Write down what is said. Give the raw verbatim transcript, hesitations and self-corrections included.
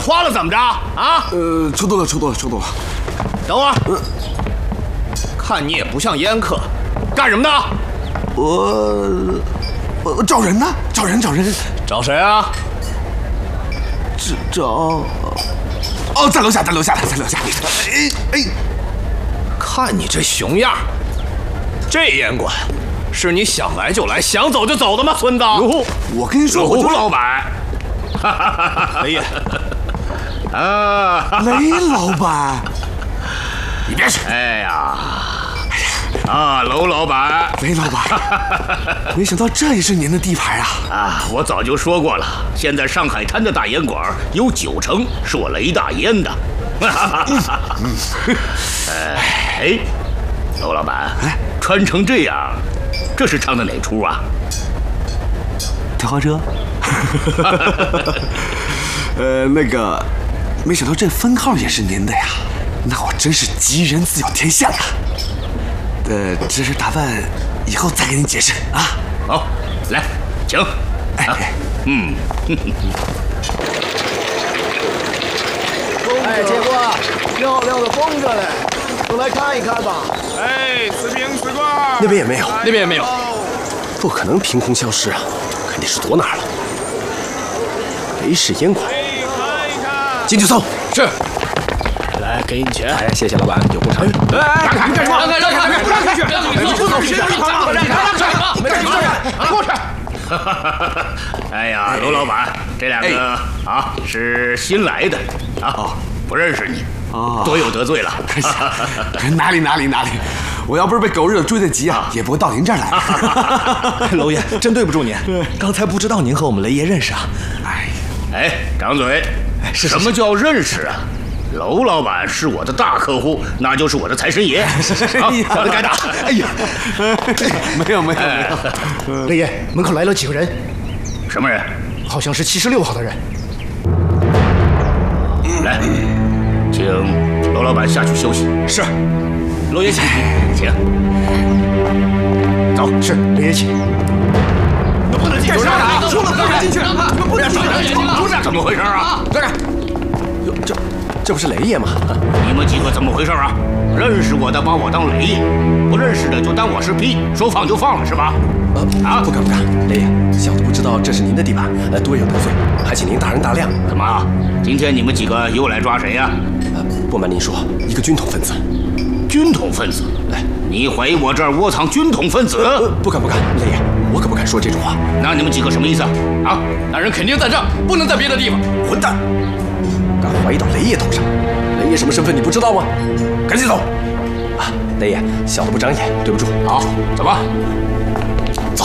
花了怎么着啊？ 呃，抽多了，抽多了，抽多了。 等会儿，呃、看你也不像烟客，干什么的？ 我，我找人呢，找人，找人。 找谁啊？ 找找。哦，在楼下，在楼下，在楼下。哎哎， 看你这熊样，这烟馆是你想来就来、想走就走的吗？孙子， 我跟你说， 卢老板，雷爷，啊， 雷老板， 你别去。哎呀，啊，娄老板， 雷老板，没想到这也是您的地盘啊！ 啊，我早就说过了，现在上海滩的大烟馆有九成是我雷大烟的。哎，娄老板，哎，穿成这样，这是唱的哪出啊？ 桃花车。呃，那个，没想到这分号也是您的呀，那我真是吉人自有天相啊！呃，这身打扮以后再给您解释啊。 好，来，请。 哎，啊、 嗯。 哎，结果漂亮的风筝嘞，都来看一看吧。 哎，此兵此挂。 那边也没有， 那边也没有， 不可能凭空消失啊，肯定是躲哪儿了。雷氏烟馆，进去搜。 是。 来，给你钱。 哎，谢谢老板，有工程。 哎，干干什么？让开，让开，让开！你不走，谁让你跑？让开，让开！没事，没事，过去。 哎呀，娄老板，这两个啊是新来的啊，不认识你，多有得罪了。 哪里哪里哪里，我要不是被狗日的追得急啊，也不会到您这儿来。 娄爷，真对不住您，刚才不知道您和我们雷爷认识啊。 哎，哎，张嘴，什么叫认识啊？娄老板是我的大客户，那就是我的财神爷。好，小子该打。 哎呀，没有没有没有。雷爷，门口来了几个人。 什么人？ 好像是七十六号的人。 来，请娄老板下去休息。 是，娄爷请， 请。走， 是雷爷请。 那不能进去啊！出了不能进去，你们不能进去！ 出来，怎么回事啊？ 站着。 这。这不是雷爷吗？ 你们几个怎么回事啊？认识我的把我当雷爷，不认识的就当我是屁，说放就放了是吧？ 啊，不敢不敢，雷爷，小的不知道这是您的地盘，呃，多有得罪，还请您大人大量。 怎么？今天你们几个又来抓谁呀？ 呃，不瞒您说，一个军统分子。 军统分子？哎，你怀疑我这儿窝藏军统分子？ 呃，不敢不敢，雷爷，我可不敢说这种话。 那你们几个什么意思啊？ 那人肯定在这儿，不能在别的地方。 混蛋！敢怀疑到雷爷头上，雷爷什么身份你不知道吗？赶紧走！啊，雷爷，小的不长眼，对不住。 好，走吧。